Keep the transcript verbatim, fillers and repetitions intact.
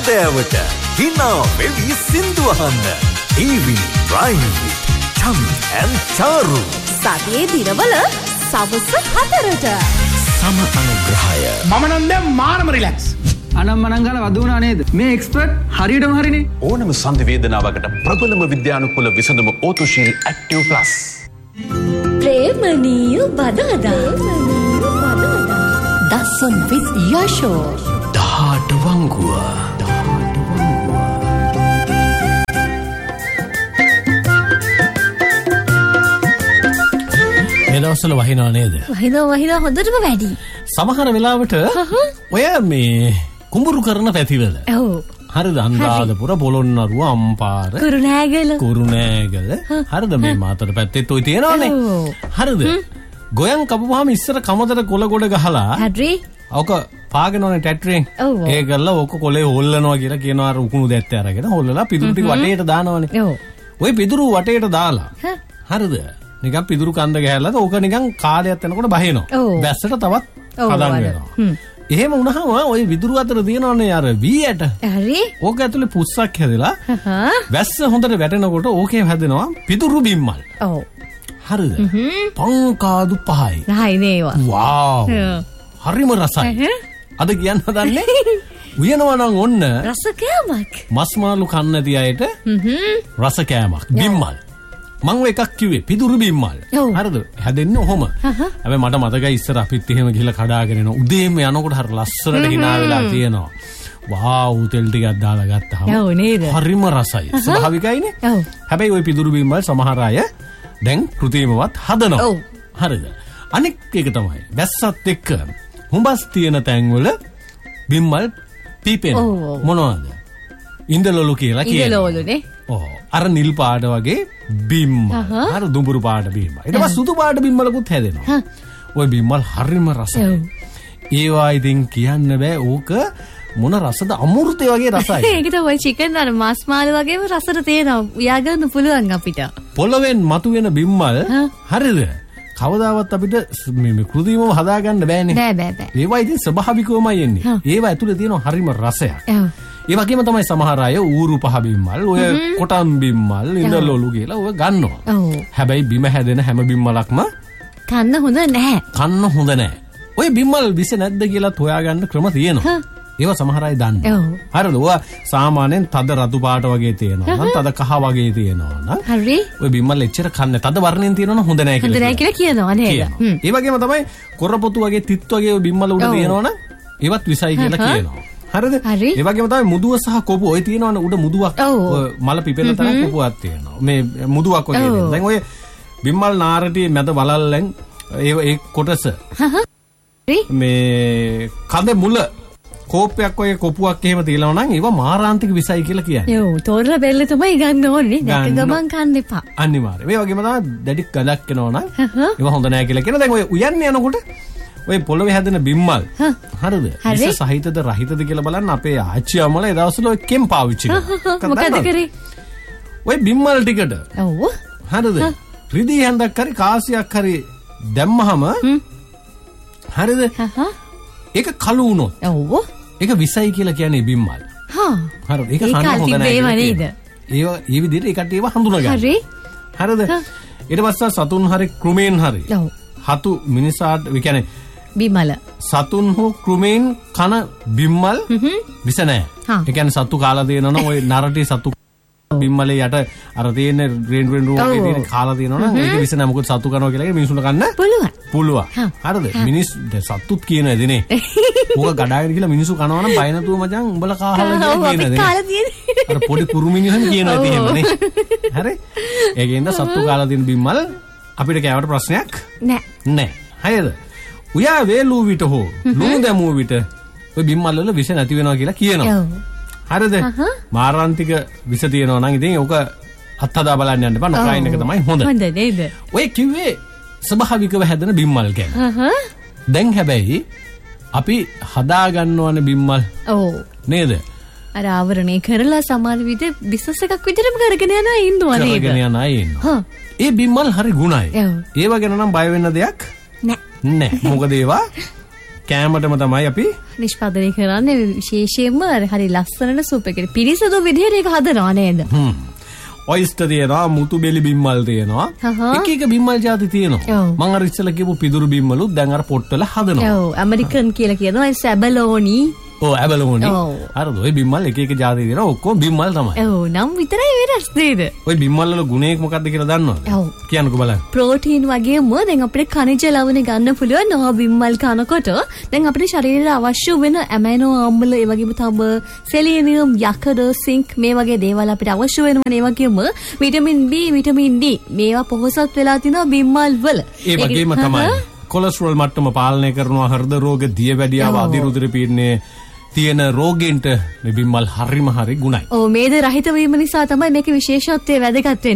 හැන්දෑවට hina වෙවි සින්දු අහන්න. Evening Prime with Chami and Charu. සතියේ දිනවල සවස් හතරට. සම අනුග්‍රහය. මම නම් දැන් මානම රිලැක්ස්. අනම්මනම් ගාලා වදුනා නේද? මේ එක්ස්පර්ට් හරියටම හරිනේ. ඕනම සන්ධි වේදනාවකට ප්‍රබලම විද්‍යානුකූල විසඳුම ඕතුශීල් ඇක්ටිව් ප්ලස්. ප්‍රේමණීය බදාදා. දසන් with යෂෝ. දහට වංගුව. මේ දවස්වල වහිනවා නේද? වහිනවා වහිනවා හොඳටම වැඩි. සමහර වෙලාවට ඔය මේ කුඹුරු කරන පැතිවල. ඔව්. හරිද? අනුරාධපුර, පොළොන්නරුව, අම්පාර, කුරුණෑගල. කුරුණෑගල. හරිද? මේ මාතර පැත්තෙත් ඔය තියෙනවනේ. හරිද? ගොයන් කපුවාම ඉස්සර කමතර කොළ ගොඩ ගහලා. හරි. ඔක පාගනෝනේ ටැට්‍රෙන්. ඔව්. ඒ කරලා ඔක කොලේ හොල්ලනවා කියලා කියනවා අර උකුණු දැත්ත අරගෙන හොල්ලලා පිදුරු ටික වටේට දානවනේ. ඔව්. ඔය පිදුරු වටේට දාලා. හරිද? නිකන් පිදුරු කන්ද ගහලා ඕක නිකන් කාලයක් යනකොට බහිනවා. වැස්සට තවත් හදන් වෙනවා. එහෙම වුණාම ওই විදුරු අතර තියෙනවනේ අර වී ඇට. හරි. ඕක ඇතුලේ පුස්සක් හැදලා වැස්ස හොඳට වැටෙනකොට ඕකේ හැදෙනවා පිදුරු බිම්මල්. ඔව්. හරිද? පංකාදු පහයි. රහයි නේවා. වාව්. හරිම රසයි. අද කියන්න හදන්නේ උයනවා නම් ඔන්න රස කෑමක්. මස් මාළු කන්න නැති අයට රස කෑමක් බිම්මල්. මං ඔය එකක් කිව්වේ පිදුරු බිම්මල්. හරිද? හැදෙන්නේ ඔහොම. හැබැයි මට මතකයි ඉස්සර අපිත් එහෙම ගිහලා කඩාගෙන එනවා. උදේම යනකොට හරි ලස්සනට hina වෙලා තියෙනවා. වාව් තෙල් ටිකක් දාලා ගත්තාම. ඔව් නේද? හරිම රසයි. ස්වභාවිකයිනේ. ඔව්. හැබැයි ওই පිදුරු බිම්මල් සමහර අය දැන් කෘත්‍රිමවත් හදනවා. ඔව්. හරිද? අනෙක් එක තමයි වැස්සත් එක්ක හුඹස් තියෙන තැන්වල බිම්මල් පීපෙනවා. මොනවද? ඉන්දලොලු කියලා කියනවා. ඉන්දලොලුනේ. ඔව්. අර නිල් පාට වගේ බිම්මල්. අර දුඹුරු පාට බිම්මල්. ඊට පස්සේ සුදු පාට බිම්මලකුත් හැදෙනවා. ওই බිම්මල් හරිම රසයි. ඒවා ඉතින් කියන්න බෑ ඕක මොන රසද අමෘතය වගේ රසයි. ඒක තමයි චිකන් අර මාස් මාළු වගේම රසට තියෙනවා. උයා ගන්න පුළුවන් අපිට. පොළවෙන් මතුවෙන බිම්මල් හරිද? කවදාවත් අපිට මේ කෘතිමව හදාගන්න බෑනේ. බෑ බෑ බෑ. ඒවා ඉතින් ස්වභාවිකවමයි එන්නේ. ඒවා ඇතුලේ තියෙන හරිම රසයක්. ඒ වගේම තමයි සමහර අය ඌරු පහ බිම්මල්, ඔය කොටම් බිම්මල්, ඉඳලොලු කියලා ඔය ගන්නවා. හැබැයි බිම හැදෙන හැම බිම්මලක්ම කන්න හොඳ නැහැ. කන්න හොඳ නැහැ. ඔය බිම්මල් විස නැද්ද කියලා හොයාගන්න ක්‍රම තියෙනවා. ඒවා සමහර අය දන්නේ. හරිද? ඔය සාමාන්‍යයෙන් තද රතු පාට වගේ තියෙනවා නම් තද කහ වගේ තියෙනවා නම් හරි. ඔය බිම්මල් එච්චර කන්නේ තද වර්ණයෙන් තියෙනවා නම් හොඳ නැහැ කියලා. හොඳ නැහැ කියලා කියනවා නේද? ඒ වගේම තමයි කොරපොතු වගේ තිත් වගේ ඔය බිම්මල උඩ තියෙනවා නම් ඒවත් විසයි කියලා කියනවා. හරිද? ඒ වගේම තමයි මුදුව සහ කොපු ඔය තියෙනවනේ උඩ මුදුවක් මල පිපෙන තරම් කොපුවක් තියෙනවා. මේ මුදුවක් වගේ තියෙනවා. දැන් ඔය බිම්මල් නාරටියේ මැද වලල්ලෙන් ඒ ඒ කොටස මේ කඳ මුල කෝපයක් වගේ කොපුවක් එහෙම තියලා නම් ඒවා මාරාන්තික විසයි කියලා කියන්නේ. ඔව් තෝරලා බෙල්ල තමයි ගන්න ඕනේ. දැක ගමන් කන්න එපා. අනිවාර්යයෙන්. මේ වගේම තමයි දැඩි ගලක් එනවා නම් ඒවා හොඳ නැහැ කියලා කියනවා. දැන් ඔය උයන්නේ යනකොට ඔය පොළවේ හැදෙන බිම්මල් හරිද? විස සහිතද රහිතද කියලා බලන්න අපේ ආච්චි අම්මලා ඒ දවස්වල ඔය කෙම් පාවිච්චි කරා. මොකද කරේ? ඔය බිම්මල් ටිකට. ඔව්. හරිද? රිදී හැන්දක් හරි කාසියක් හරි දැම්මහම හරිද? ඒක කළු වුණොත්. ඔව්. ඒක විසයි කියලා කියන්නේ බිම්මල්. හා. හරිද? ඒක කන්න හොඳ නැහැ නේද? ඒවා මේ විදිහට ඒකට ඒවා හඳුනා ගන්න. හරි. හරිද? ඊට පස්සේ සතුන් හරි ක්‍රුමෙන් හරි. ඔව්. හතු මිනිසාට ඒ කියන්නේ බිමල සතුන් හෝ ක්‍රුමෙන් කන බිම්මල් විස නැහැ. ඒ කියන්නේ සතු කාලා දෙනවනම් ওই නරටි සතු බිම්මලේ යට අර තියෙන රේන් රේන් රෝගේ තියෙන කාලා දෙනවනම් ඒක විස නැහැ. මොකද සතු කනවා කියලා මිනිසුන්ට කන්න පුළුවන්. පුළුවන්. හරිද? මිනිස් සතුත් කියන එදිනේ. ඕක ගඩාගෙන කියලා මිනිස්සු කනවා නම් බය නැතුව මචං උඹලා කාහලා කියලා කියන එදිනේ. කාලා තියෙන්නේ. අර පොඩි කුරු මිනිහම කියනවා ඉතින් එහෙමනේ. හරි? ඒකෙන්ද සතු කාලා තියෙන බිම්මල් අපිට කෑවට ප්‍රශ්නයක් නෑ. නෑ. හරිද? උයා වේලූ විට හෝ ලුණු දැමුව විට ඔය බිම්මල් වල විස නැති වෙනවා කියලා කියනවා. හරිද? මාරාන්තික විස තියෙනවා නම් ඉතින් ඕක අත්හදා බලන්න යන්න එපා. නොකයින් එක තමයි හොඳ. හොඳ නේද? ඔය කිව්වේ ස්වභාවිකව හැදෙන බිම්මල් ගැන. දැන් හැබැයි අපි හදා ගන්නවනේ බිම්මල්. ඔව්. නේද? අර ආවරණේ කරලා සමහර විට බිස්නස් එකක් විතරම කරගෙන යන අය ඉන්නවා නේද? කරගෙන යන අය ඉන්නවා. ඒ බිම්මල් හරි ගුණයි. ඒව ගැන නම් බය වෙන්න දෙයක් නෑ. නෑ. මොකද ඒවා කෑමටම තමයි අපි නිෂ්පාදනය කරන්නේ විශේෂයෙන්ම හරි ලස්සනට සූප් එකේ පිරිසිදු විදිහට ඒක හදනවා නේද? හ්ම්. ඔයිස්ටර් තියෙනවා, මුතු බෙලි බිම්මල් තියෙනවා. එක එක බිම්මල් ಜಾති තියෙනවා. මම අර ඉස්සෙල්ලා කියපු පිදුරු බිම්මලුත් දැන් අර පොට්ටල හදනවා. ඔව් ඇමරිකන් කියලා කියනවා සැබලෝනි. ඔව් ඇබලෝනි. අර ඔය බිම්මල් එක එක ಜಾති තියෙනවා. ඔක්කොම බිම්මල් තමයි. ඔව් නම් විතරයි වෙනස් නේද? ඔය බිම්මල් වල ගුණයක් මොකක්ද කියලා දන්නවද? ඔව්. කියන්නකෝ බලන්න. ප්‍රෝටීන් වගේම දැන් අපිට ඛනිජ ලවණ ගන්න පුළුවන් නෝ බිම්මල් කනකොට. දැන් අපේ ශරීරයට අවශ්‍ය වෙන ඇමයිනෝ ආම්ල ඒ වගේම තව සෙලීනියම්, යකඩ, සින්ක් මේ වගේ දේවල් අපිට අවශ්‍ය වෙනවා. ඒ වගේම විටමින් B, විටමින් D මේවා පොහොසත් වෙලා තිනවා බිම්මල් වල. ඒ වගේම තමයි කොලෙස්ටරෝල් මට්ටම පාලනය කරනවා, හෘද රෝග, දියවැඩියාව, අධිරුධිර පීඩනයේ තියෙන රෝගීන්ට මේ බිම්මල් හරිම හරි ගුණයි. ඔව් මේද රහිත වීම නිසා තමයි මේකේ විශේෂත්වය වැදගත් වෙන්නේ.